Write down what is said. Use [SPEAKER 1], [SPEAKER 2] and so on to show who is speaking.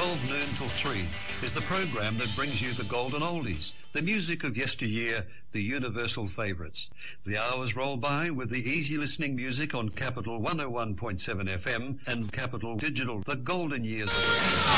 [SPEAKER 1] 12 noon till 3 is the program that brings you the golden oldies, the music of yesteryear, the universal favourites. The hours roll by with the easy listening music on Capital 101.7 FM and Capital Digital, the golden years of radio.